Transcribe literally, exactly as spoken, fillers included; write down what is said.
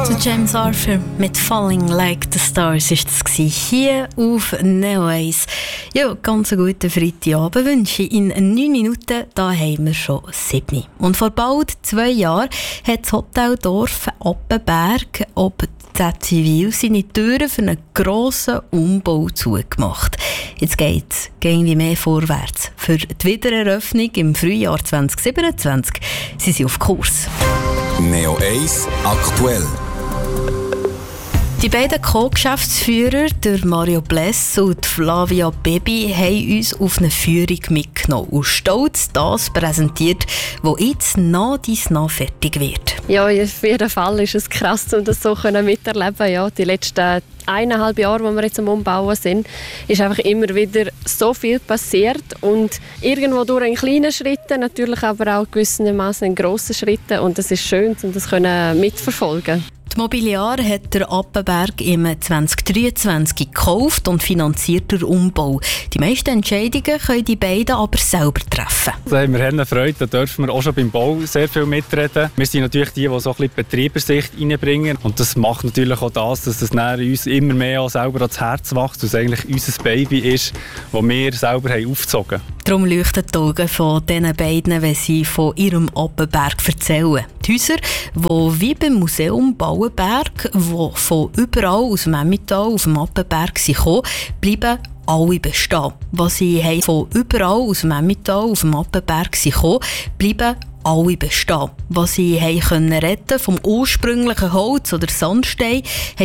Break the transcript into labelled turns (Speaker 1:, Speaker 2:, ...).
Speaker 1: James Arthur mit Falling Like the Stars war das hier auf Neo eins. Ja, ganz einen guten Freitagabend wünsche ich. In neun Minuten, da haben wir schon sieben. Und vor bald zwei Jahren hat das Hotel Dorf Appenberg ob der Zivil seine Türen für einen grossen Umbau zugemacht. Jetzt geht es irgendwie mehr vorwärts. Für die Wiedereröffnung im Frühjahr zwanzig siebenundzwanzig sind sie auf Kurs.
Speaker 2: Neo eins aktuell.
Speaker 1: Die beiden Co-Geschäftsführer, der Mario Bless und Flavia Baby, haben uns auf eine Führung mitgenommen und stolz das präsentiert, was jetzt nach dies nach fertig wird.
Speaker 3: Ja, auf jeden Fall ist es krass, um das so miterleben. Ja, die letzten eineinhalb Jahre, wo wir jetzt am Umbauen sind, ist einfach immer wieder so viel passiert und irgendwo durch in kleinen Schritten, natürlich aber auch gewissermaßen in grossen Schritten, und es ist schön, um das mitverfolgen.
Speaker 1: Die Mobiliar hat der Appenberg im zwanzig dreiundzwanzig gekauft und finanziert den Umbau. Die meisten Entscheidungen können die beiden aber selber treffen.
Speaker 4: Da haben wir eine Freude, da dürfen wir auch schon beim Bau sehr viel mitreden. Wir sind natürlich die, die so ein bisschen Betreibersicht reinbringen. Und das macht natürlich auch das, dass es uns immer mehr auch selber ans Herz wächst, dass es eigentlich unser Baby ist, das wir selber haben aufgezogen haben.
Speaker 1: Darum leuchten die Augen von diesen beiden, wenn sie von ihrem Appenberg erzählen. Die Häuser, die wie beim Museum Bauenberg, die von überall aus dem Emmental auf dem Appenberg kamen, bleiben alle bestehen. Was sie von überall aus dem Emmental auf dem Appenberg kamen, bleiben alle bestehen. Was sie retten können vom ursprünglichen Holz oder Sandstein,